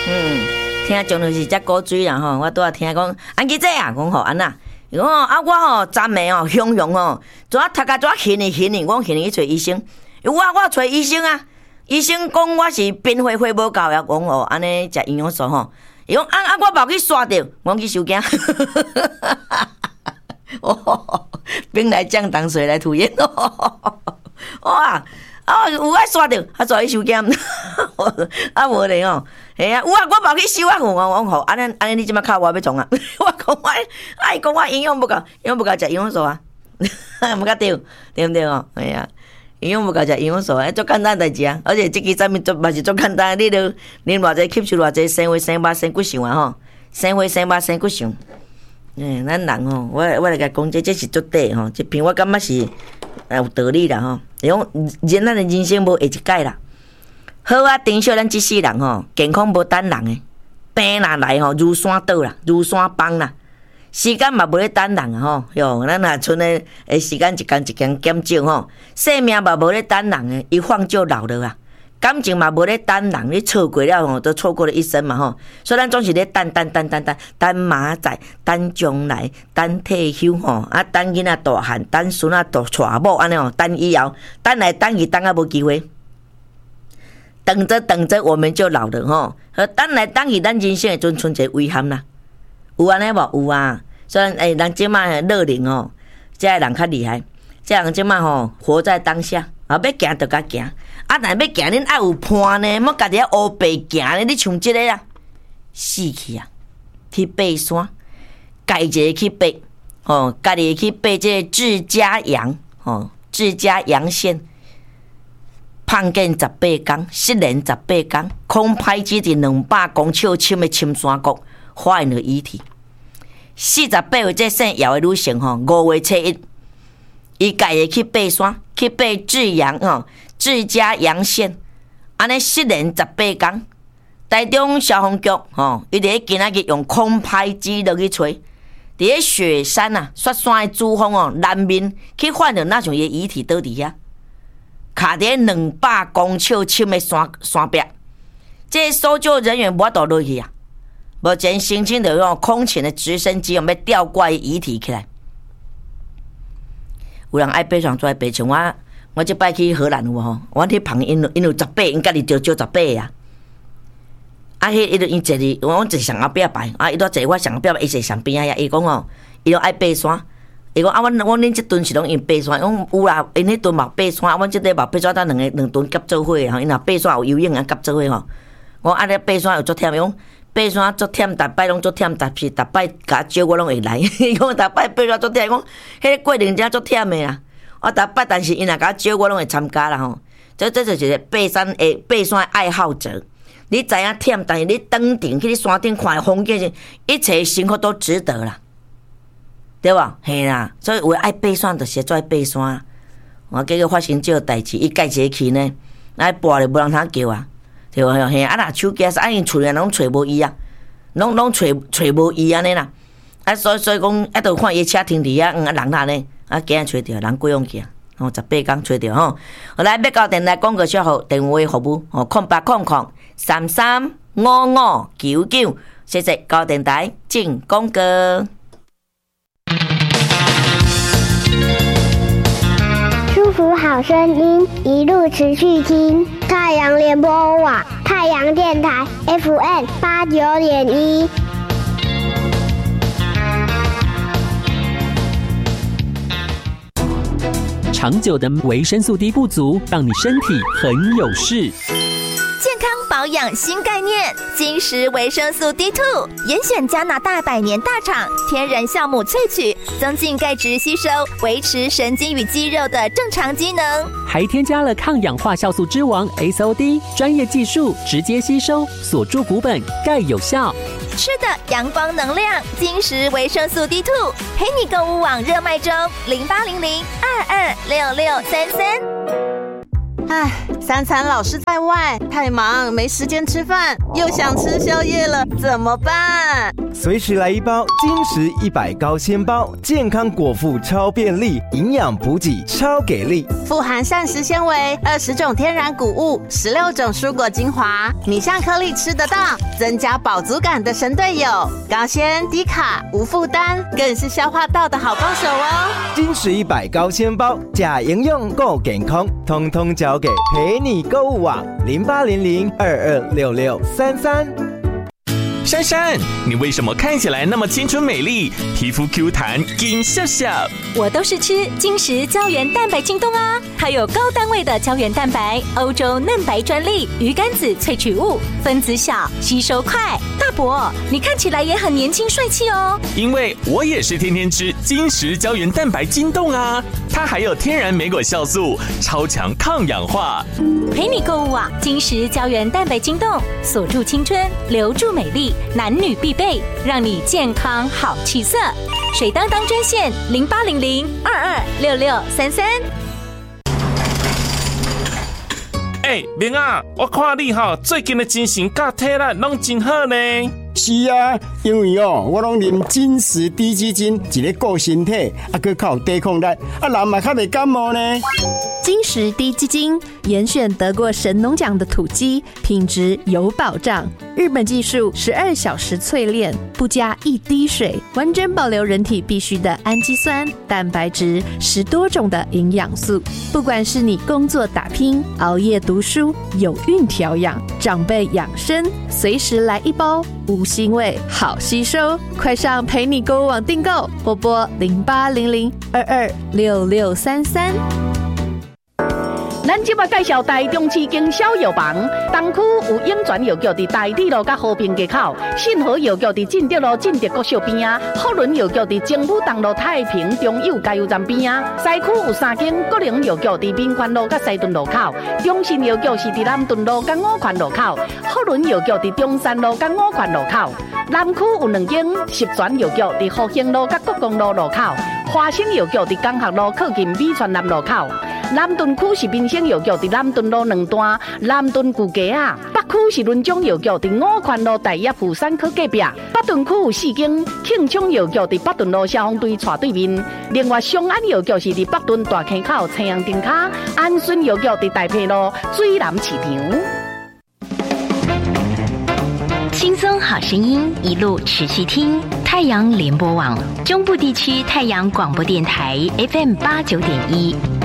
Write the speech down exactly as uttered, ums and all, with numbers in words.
嗯，听讲就是遮古水啦吼，我拄仔听讲，安记这啊，讲吼安那，伊讲啊我吼昨暝吼汹涌吼，怎啊读甲怎啊晕哩晕哩，我晕哩去找医生，我我找医生啊，医生讲我是便血血无够呀，讲吼安尼食营养素吼，伊讲啊啊我无去刷着，我去收惊。哦，兵来将挡，水来土掩。哇！啊，有爱刷着，啊，带去收检。啊，无咧吼，嘿啊，有啊，我无去收啊，我我吼，安尼安尼，你即马靠我要创啊？我讲我，哎，讲我营养不够，营养不够食营养素啊，毋甲对，对毋对哦？哎呀，营养不够食营养素，哎，足简单代志啊！而且即个啥物足嘛是足简单，你著啉偌济，吸收偌济生活生肉生骨相啊吼，生活生肉生骨相。诶、欸，咱人吼，我我来甲讲，这这是足底吼，这篇我感觉是有道理啦吼。伊讲人咱的人生无下一届啦，好啊，珍惜咱即世人吼，健康无等人诶，病若来吼如山倒啦，如山崩啦，时间嘛无咧等人啊吼，哟，咱若剩诶诶时间一天一天减少吼，生命嘛无咧等人诶，一晃就老了啊。感情嘛无咧等人，你错过了吼，都错过了一生嘛吼。所以咱总是咧等等等等等，等明仔载，等将来，等退休吼，啊等囡仔大汉，等孙仔大娶某安尼吼，等以后，等来等去，等啊无机会。等着等着，我们就老了吼。和等来等去，咱人生会阵存一个遗憾啦。有安尼无？有啊。所以诶，咱即摆乐龄吼，这个人较厉害，这人即摆吼活在当下。啊，要行就甲行，啊，但要行恁爱有伴呢，莫家己啊乌白行呢。你像即个啊，死去啊，去爬山，家一个去爬，吼，家己去爬这个自家阳，吼，自家阳线，胖见十八天，失联十八天，空拍机伫两百公尺深的深山谷发现了遗体。四十八岁这姓姚的女性吼，五月初一。伊家己去爬山，去爬自阳吼，自家阳线，安尼失联十八天。台中消防局吼，伊伫今仔日用空拍机落去找，伫咧雪山啊，雪山的主峰哦，南面去发现那种伊遗体倒伫遐，卡伫两百公尺深的山山壁。这搜救人员无法度落去啊，目前申请着用空前的直升机，用要吊挂遗体起来。有人爱爬山做爱爬，像我，我即摆去荷兰有无吼？我去旁因因有十八，因家己就招十八啊。啊，迄伊就因坐哩，我坐上后壁排，啊，伊都坐我上后壁，伊坐上边啊呀。伊讲吼，伊拢爱爬山。伊讲啊，阮阮恁即顿是拢用爬山，讲有啦，因迄顿嘛爬山，啊，阮即块嘛爬山，咱两个两顿夹做伙吼。因若爬山有游泳啊，夹做伙吼。我啊，咧爬山有足忝，伊讲爬山足忝，逐摆拢足忝，但是逐摆甲招我拢会来。伊讲逐摆爬山足忝，讲迄个过程真足忝的啦。我逐摆，但是因若甲招我拢会参加啦吼。这这就是一个爬山的爬山的爱好者。你知影忝，但是你登顶去你山顶看风景，一切辛苦都值得啦，对吧？嘿啦，所以有爱爬山就是做爬山。我结果发生这个代志，伊家一个去呢，来跋咧无人通叫啊。对无？嘿，啊若手机啊，啊因厝里拢找无伊啊，拢拢找找无伊安尼啦。啊，所以所以讲，啊，著看伊车停伫遐，嗯，啊人哪呢？啊，今日找着，人过用去啊，吼，十八天找着吼。后来要到电台广告小号电话服务，吼，空八空空三三五五九九，谢谢高电台进广告。 祝福好声音，一路持续听。太阳联播网，太阳电台 F M 八九点一。 长久的维生素 D 不足，让你身体很有事。 健康保养新概念，金石维生素 D 二 严选加拿大百年大厂天然酵母萃取，增进钙质吸收，维持神经与肌肉的正常机能， 还添加了抗氧化酵素之王 S O D， 专业技术直接吸收，锁住骨本，钙有效。 吃的阳光能量，金石维生素 D 二 陪你购物网热卖中，零八零零二二六六三三。 唉，三餐老是在外，太忙没时间吃饭，又想吃宵夜了，怎么办？ 随时来一包金石一百高纤包，健康果腹超便利，营养补给超给力， 富含膳食纤维、二十种天然谷物、十六种蔬果精华，米香颗粒吃得到，增加饱足感的神队友，高纤低卡无负担，更是消化道的好帮手哦。 金石一百高纤包，假营养够健康，通通交给陪你购物网零八零零二二六六三三。 珊珊，你为什么看起来那么青春美丽，皮肤 Q 弹金笑笑？ 我都是吃金石胶原蛋白晶冻啊，它有高单位的胶原蛋白，欧洲嫩白专利，鱼肝子萃取物，分子小，吸收快。大伯，你看起来也很年轻帅气哦。 因为我也是天天吃金石胶原蛋白晶冻啊，它还有天然莓果酵素，超强抗氧化。 陪你购物网，金石胶原蛋白晶冻，锁住青春，留住美丽。男女必备，让你健康好气色。水当当专线零八零零二二六六三三。 哎、欸，明啊，我看你哈最近的精神甲体力拢真好呢。 是啊，因为哦，我拢啉金石低基金，一个顾身体，啊，佮较有抵抗力，啊，人嘛较袂感冒呢。 金石低基金严选得过神农奖的土鸡，品质有保障。日本技术十二小时淬炼，不加一滴水，完整保留人体必需的氨基酸、蛋白质，十多种的营养素。不管是你工作打拼、熬夜读书、有孕调养、长辈养生，随时来一包，无腥味，好吸收。快上陪你购物网订购，拨拨零八零零二二六六三三。 咱今麦介绍台中市经销药房，东区有永泉药局伫台铁路甲和平街口，信和药局伫进德路进德国小边啊，福伦药局伫政府东路太平中友加油站边啊，西区有三间国营药局伫民权路甲西屯路口，中信药局是伫南屯路甲五权路口，福伦药局伫中山路甲五权路口，南区有两间十全药局伫复兴路甲国公路路口，华兴药局伫江学路靠近美泉南路口。南屯区是民生药局伫南屯路两段南屯旧街啊，北区是伦中药局伫五权路大业富山科隔壁，北屯区有四间庆昌药局伫北屯路消防队斜对面，另外松安药局是伫北屯大坑口青阳灯卡，安顺药局伫大坪路水南市场。 轻松好声音，一路持续听太阳联播网中部地区太阳广播电台 F M 八九点一。